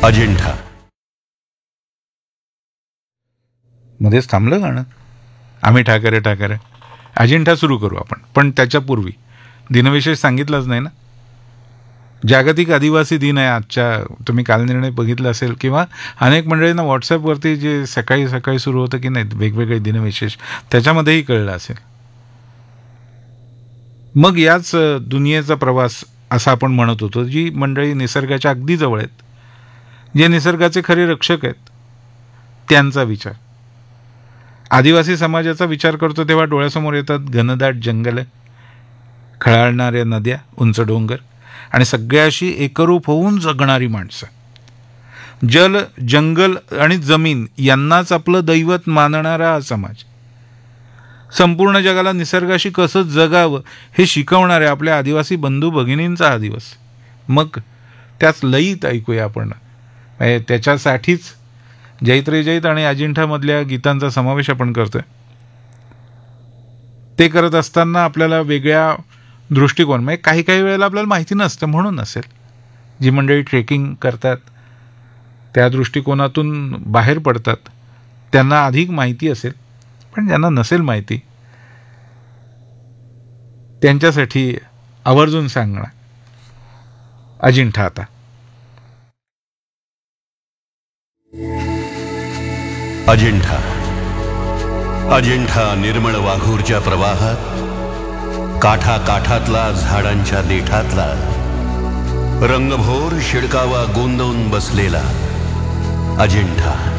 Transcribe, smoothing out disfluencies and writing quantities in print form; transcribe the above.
अजिंठा. मध्येच थांबलं गाणं. आम्ही ठाकरे ठाकरे. अजिंठा सुरू करू आपण, पण त्याच्यापूर्वी दिनविशेष सांगितलाच नाही ना. जागतिक आदिवासी दिन आहे आजच्या. तुम्ही काल निर्णय बघितला असेल किंवा अनेक मंडळींना व्हॉट्सॲपवरती जे सकाळी सकाळी सुरू होतं की नाही वेगवेगळे दिनविशेष, त्याच्यामध्येही कळलं असेल. मग याच दुनियेचा प्रवास असा आपण म्हणत होतो, जी मंडळी निसर्गाच्या अगदी जवळ आहेत, जे निसर्गाचे खरे रक्षक आहेत, त्यांचा विचार. आदिवासी समाजाचा विचार करतो तेव्हा डोळ्यासमोर येतात घनदाट जंगल, खळाळणाऱ्या नद्या, उंच डोंगर आणि सगळ्याशी एकरूप होऊन जगणारी माणसं. जल, जंगल आणि जमीन यांनाच आपलं दैवत मानणारा हा समाज. संपूर्ण जगाला निसर्गाशी कसं जगावं हे शिकवणारे आपल्या आदिवासी बंधू भगिनींचा हा दिवस. मग त्याच लयीत ऐकूया आपण. त्याच्यासाठीच जैत रे जैत आणि अजिंठामधल्या गीतांचा समावेश आपण करतोय. ते करत असताना आपल्याला वेगळ्या दृष्टिकोन, म्हणजे काही काही वेळेला आपल्याला माहिती नसतं म्हणून नसेल. जी मंडळी ट्रेकिंग करतात त्या दृष्टिकोनातून बाहेर पडतात त्यांना अधिक माहिती असेल, पण ज्यांना नसेल माहिती त्यांच्यासाठी आवर्जून सांगणार अजिंठा. आता अजिंठा. अजिंठा निर्मळ वाघूरच्या प्रवाहात, काठाकाठातला झाडांच्या देठातला रंगभोर शिडकावा गोंदवून बसलेला अजिंठा.